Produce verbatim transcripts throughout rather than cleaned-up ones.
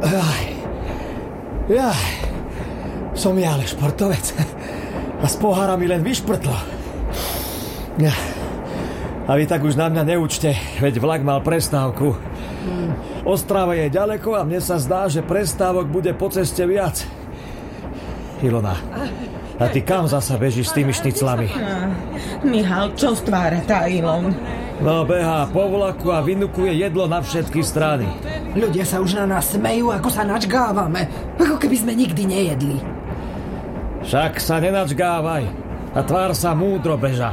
Jaj. Jaj. Som ja ale športovec. A z pohára mi len vyšprtlo. Ja. A vy tak už na mňa neučte, veď vlak mal prestávku. Ostrava je ďaleko a mne sa zdá, že prestávok bude po ceste viac. Ilona, a ty kam zasa bežíš s tými šniclami? Mihal, čo stvára tá Ilon? No, behá po vlaku a vynukuje jedlo na všetky strany. Ľudia sa už na nás smejú, ako sa načgávame. Ako keby sme nikdy nejedli. Však sa nenačgávaj a tvár sa múdro, beža.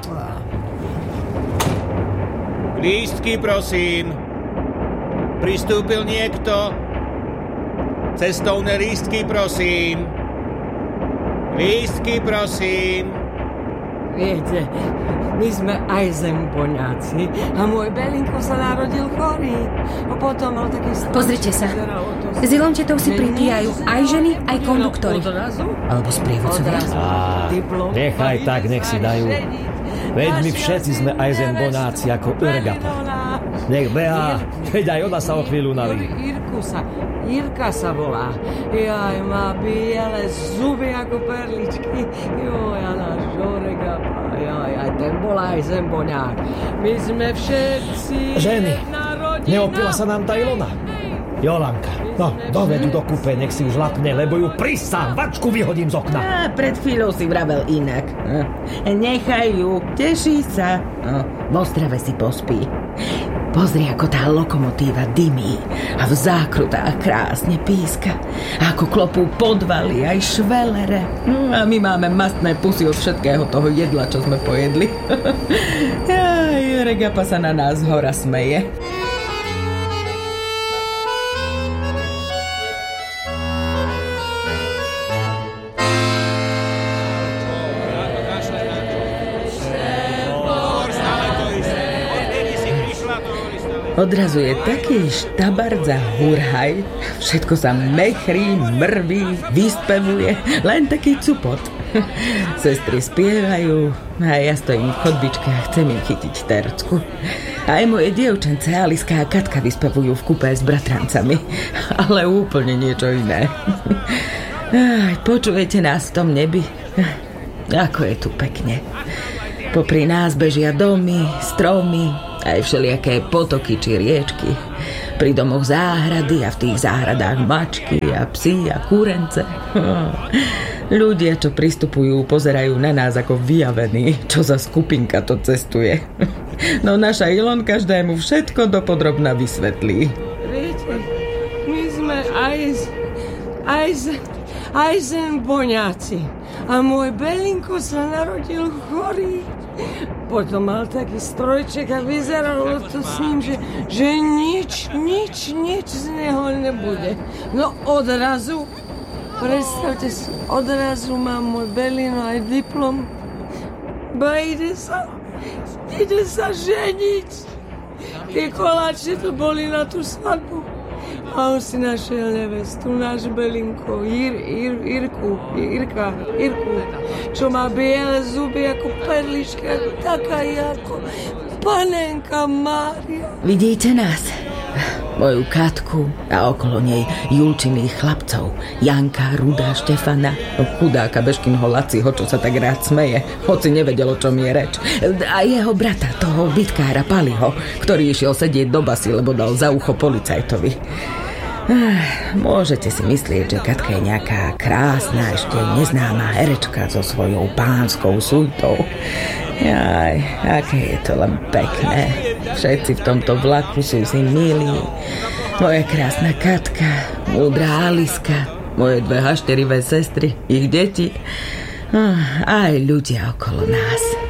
Lístky, prosím. Pristúpil niekto? Cestovné lístky, prosím. Lístky, prosím. Viete, my sme aj zempoňáci a môj Belinko sa narodil chorý. A potom mal taký... Pozrite sa. S Ilončetou si pripíjajú aj ženy, aj konduktori. Alebo sprievodcovia. Á, nechaj tak, nech si dajú. Veď my všetci sme aj zempoňáci ako Urgapa. Nech behá, veď aj ona sa o chvíľu naví. Irku sa, Irka sa volá. Jaj, má biele zuby ako perličky. Joj, a náš Žoregapa. Jaj, aj ten bol aj zemboňák. My sme všetci... Ženy, neopila sa nám tá Ilona? Jolanka, no, dovedu do kúpe, nech si už lapne, lebo ju prisám, vačku vyhodím z okna. Á, pred chvíľou si vravel inak. Nechaj ju, teší sa. No, v Ostrave si pospí. Pozri, ako tá lokomotíva dymí a v zákrutách krásne píska. A ako klopú podvaly aj švelere. No, a my máme mastné pusy od všetkého toho jedla, čo sme pojedli. Aj, Regapa sa na nás hora smeje. Odrazu je taký štabardza hurhaj, všetko sa mechrí, mrví, vyspevuje, len taký cupot. Sestry spievajú a ja stojím v chodbičke a chcem im chytiť tercku. Aj moje dievčence Aliska a Katka vyspevujú v kúpe s bratrancami, ale úplne niečo iné. Aj, počujete nás v tom nebi? Ako je tu pekne. Popri nás bežia domy, stromy, aj všelijaké potoky či riečky. Pri domoch záhrady a v tých záhradách mačky a psi a kúrence. Ľudia, čo pristupujú, pozerajú na nás ako vyjavení, čo za skupinka to cestuje. No naša Ilon každému všetko dopodrobna vysvetlí. Viete, my sme aj aj aj zempoňáci. A môj Belinko sa narodil chorý. Potom mal taký strojček a vyzeralo to s ním, že, že nič, nič, nič z neho nebude. No odrazu, predstavte si, odrazu má môj Belino aj diplom. Ba ide sa, ide sa ženiť. Tie koláče to boli na tú svadbu. A on si našiel nevestu, náš Belinko, Ir, Ir, Irku, Irka, Irku, čo má biele zuby ako perlička, taká ako panenka Mária. Vidíte nás? Moju Katku a okolo nej Julčiných chlapcov, Janka, Ruda, Štefana, chudáka Bežkinho Laciho, čo sa tak rád smeje, hoci nevedel, o čom je reč. A jeho brata, toho bitkára Paliho, ktorý išiel sedieť do basy, lebo dal za ucho policajtovi. Môžete si myslieť, že Katka je nejaká krásna, ešte neznáma herečka so svojou pánskou suitou. Jaj, aké je to len pekné. Všetci v tomto vlaku sú si milí. Moja krásna Katka, múdra Aliska, moje dve hašterivé sestry, ich deti, aj ľudia okolo nás.